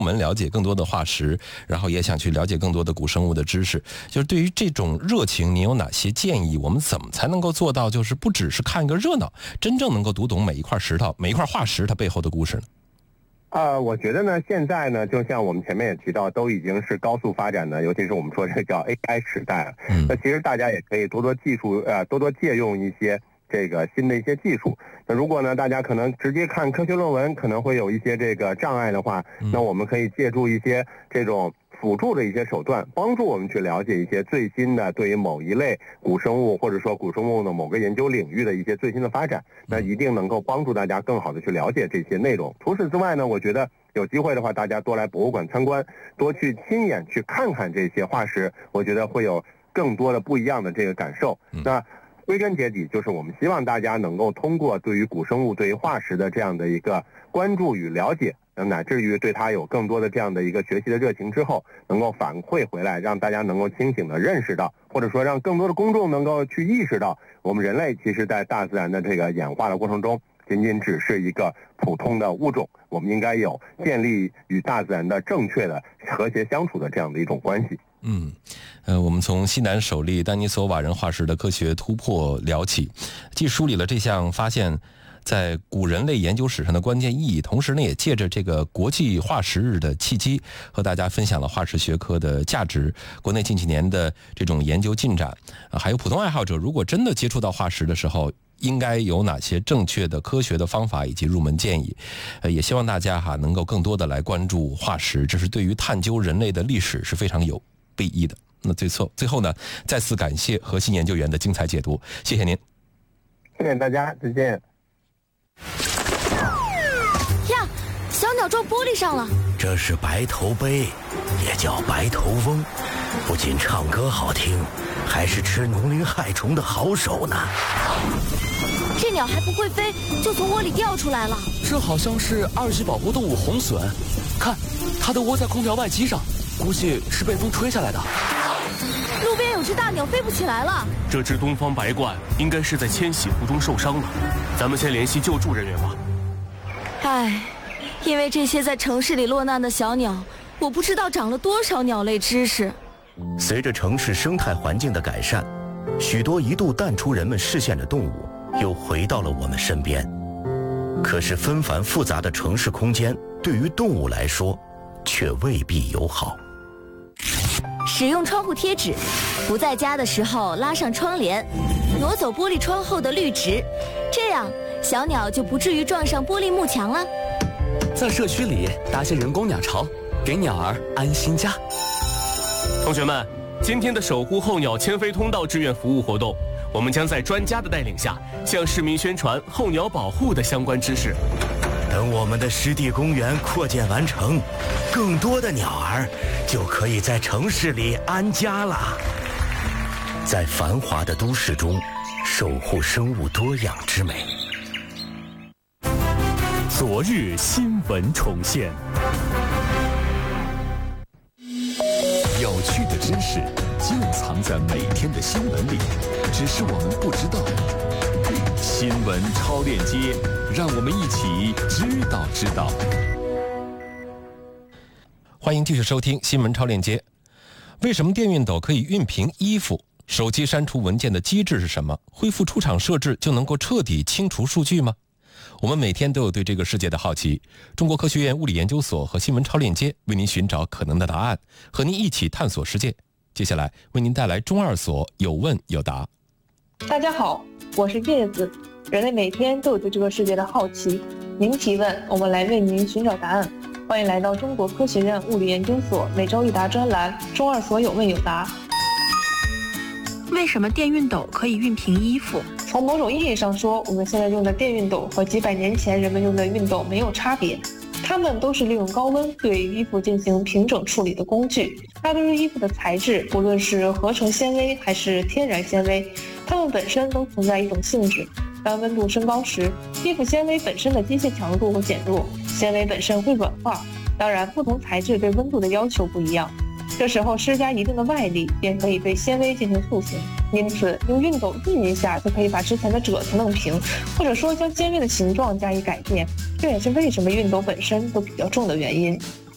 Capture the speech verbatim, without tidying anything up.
我们了解更多的化石，然后也想去了解更多的古生物的知识。就是对于这种热情，你有哪些建议？我们怎么才能够做到，就是不只是看个热闹，真正能够读懂每一块石头、每一块化石它背后的故事呢？ 呃，我觉得呢，现在呢，就像我们前面也提到，都已经是高速发展的，尤其是我们说这个叫 A I 时代了。嗯，那其实大家也可以多多技术，呃，多多借用一些这个新的一些技术。那如果呢，大家可能直接看科学论文可能会有一些这个障碍的话，那我们可以借助一些这种辅助的一些手段，帮助我们去了解一些最新的对于某一类古生物或者说古生物的某个研究领域的一些最新的发展，那一定能够帮助大家更好的去了解这些内容。除此之外呢，我觉得有机会的话，大家多来博物馆参观，多去亲眼去看看这些化石，我觉得会有更多的不一样的这个感受。那归根结底，就是我们希望大家能够通过对于古生物、对于化石的这样的一个关注与了解，乃至于对它有更多的这样的一个学习的热情之后，能够反馈回来，让大家能够清醒地认识到，或者说让更多的公众能够去意识到，我们人类其实在大自然的这个演化的过程中，仅仅只是一个普通的物种，我们应该有建立与大自然的正确的和谐相处的这样的一种关系。 嗯，呃，我们从西南首例丹尼索瓦人化石的科学突破聊起，既梳理了这项发现在古人类研究史上的关键意义，同时呢，也借着这个国际化石日的契机，和大家分享了化石学科的价值，国内近几年的这种研究进展，啊，还有普通爱好者如果真的接触到化石的时候，应该有哪些正确的科学的方法以及入门建议。呃，也希望大家哈能够更多的来关注化石，这是对于探究人类的历史是非常有裨益的。那最后最后呢，再次感谢核心研究员的精彩解读，谢谢您。 谢谢大家，再见。 呀，小鸟撞玻璃上了。 这是白头鹎，也叫白头翁，不仅唱歌好听，还是吃农林害虫的好手呢。 这鸟还不会飞，就从窝里掉出来了。 这好像是二级保护动物红隼，看，它的窝在空调外机上，估计是被风吹下来的。 路边有只大鸟飞不起来了。 这只东方白鹳应该是在迁徙途中受伤了，咱们先联系救助人员吧。 唉，因为这些在城市里落难的小鸟，我不知道长了多少鸟类知识。 随着城市生态环境的改善，许多一度淡出人们视线的动物又回到了我们身边。可是纷繁复杂的城市空间对于动物来说却未必友好。 使用窗户贴纸，不在家的时候拉上窗帘，挪走玻璃窗后的绿植，这样小鸟就不至于撞上玻璃幕墙了。 在社区里搭些人工鸟巢，给鸟儿安心家。 同学们，今天的守护候鸟迁飞通道志愿服务活动，我们将在专家的带领下，向市民宣传候鸟保护的相关知识。 等我们的湿地公园扩建完成，更多的鸟儿就可以在城市里安家了。在繁华的都市中，守护生物多样之美。 昨日新闻重现，有趣的知识就藏在每天的新闻里，只是我们不知道。新闻超链接，让我们一起知道知道。 欢迎继续收听新闻超链接。为什么电熨斗可以熨平衣服？手机删除文件的机制是什么？恢复出厂设置就能够彻底清除数据吗？我们每天都有对这个世界的好奇。中国科学院物理研究所和新闻超链接为您寻找可能的答案，和您一起探索世界。接下来为您带来中二所有问有答。 大家好，我是叶子。人类每天都有对这个世界的好奇，您提问，我们来为您寻找答案。欢迎来到中国科学院物理研究所每周一答专栏中二所有问有答。 为什么电熨斗可以熨平衣服？ 从某种意义上说，我们现在用的电熨斗和几百年前人们用的熨斗没有差别，它们都是利用高温对衣服进行平整处理的工具。大多数衣服的材质，不论是合成纤维还是天然纤维，它们本身都存在一种性质。当温度升高时，衣服纤维本身的机械强度会减弱，纤维本身会软化。当然，不同材质对温度的要求不一样，这时候施加一定的外力，便可以对纤维进行塑形。因此，用熨斗熨一下就可以把之前的褶子弄平，或者说将纤维的形状加以改变。这也是为什么熨斗本身都比较重的原因。